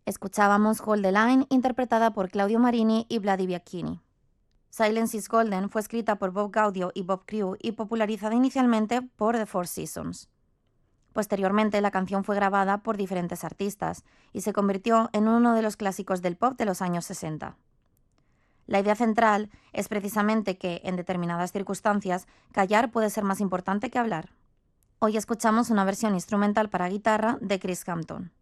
Escuchábamos Hold the Line, interpretada por Claudio Marini y Vladi Bianchini. Silence is Golden fue escrita por Bob Gaudio y Bob Crew y popularizada inicialmente por The Four Seasons. Posteriormente, la canción fue grabada por diferentes artistas y se convirtió en uno de los clásicos del pop de los años 60. La idea central es precisamente que, en determinadas circunstancias, callar puede ser más importante que hablar. Hoy escuchamos una versión instrumental para guitarra de Chris Hampton.